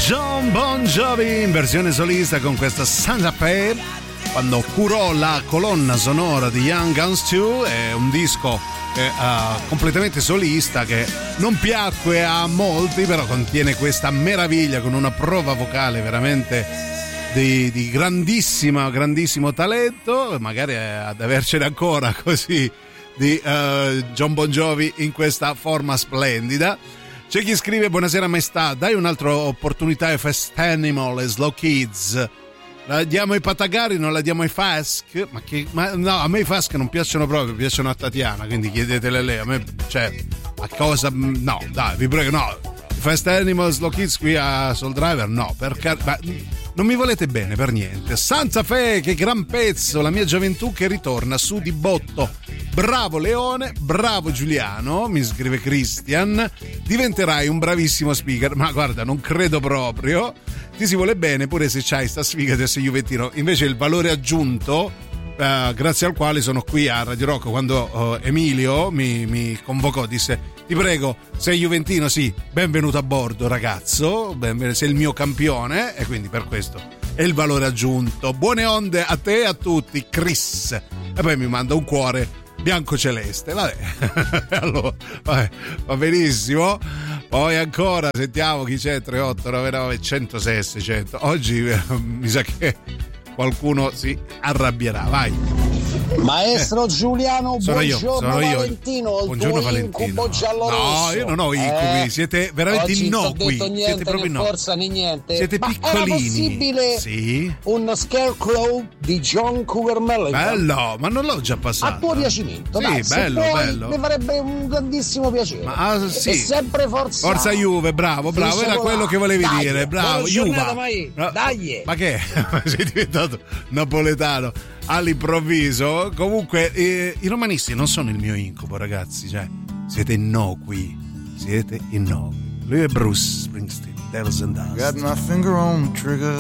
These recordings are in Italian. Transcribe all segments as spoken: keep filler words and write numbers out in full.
Jon Bon Jovi in versione solista con questa Santa Fe, quando curò la colonna sonora di Young Guns due. È un disco eh, uh, completamente solista che non piacque a molti, però contiene questa meraviglia con una prova vocale veramente di, di grandissima, grandissimo talento. Magari ad avercene ancora così di uh, Jon Bon Jovi in questa forma splendida. C'è chi scrive: buonasera maestà, dai un'altra opportunità ai Fast Animal e Slow Kids. La diamo ai Patagari, non la diamo ai Fask? Ma che, ma no, a me i Fask non piacciono proprio, piacciono a Tatiana, quindi chiedetele a lei. A me, cioè, a cosa? No, dai, vi prego, no. Fast Animal, Slow Kids qui a Soul Driver, no, per car- ma non mi volete bene per niente. Santa Fe, che gran pezzo, la mia gioventù che ritorna su di botto. Bravo Leone, bravo Giuliano, mi scrive Christian, diventerai un bravissimo speaker. Ma guarda, non credo proprio. Ti si vuole bene pure se c'hai sta sfiga di essere juventino. Invece il valore aggiunto, eh, grazie al quale sono qui a Radio Rock, quando eh, Emilio mi, mi convocò, disse: ti prego, sei juventino? Sì, benvenuto a bordo ragazzo, benvenuto, sei il mio campione, e quindi per questo è il valore aggiunto. Buone onde a te e a tutti, Chris. E poi mi manda un cuore bianco celeste, vabbè. Allora, vabbè, va benissimo. Poi ancora sentiamo chi c'è. Tre otto nove nove uno zero sei seicento. Oggi eh, mi sa che qualcuno si arrabbierà. Vai. Maestro Giuliano, sono io, buongiorno sono io. Valentino, il buongiorno tuo Valentino. incubo giallorosso. No, io non ho incubi, eh, siete veramente oggi innocui. Non niente, siete proprio né innocui. forza né niente. Siete Ma piccolini. era possibile sì. un Scarecrow di John Cougar Mellencamp? Bello, ma non l'ho già passato. A tuo piacimento, sì, dai, bello, se puoi, bello. mi farebbe un grandissimo piacere. Ma ah, sì. E sempre forza. Forza Juve, bravo, bravo, Finisce era con quello la. che volevi Dai, dire, bravo, buona giornata, Juva. Mai. No, Dai. Ma che? Sei diventato napoletano all'improvviso? Comunque eh, i romanisti non sono il mio incubo, ragazzi, cioè siete innocui, siete innocui. Lui è Bruce Springsteen, Devils and Dust. Got my finger on the trigger,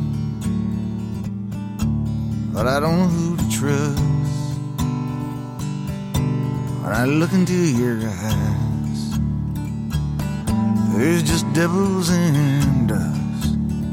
but I don't know who to trust. When I look into your eyes, there's just devils and dust.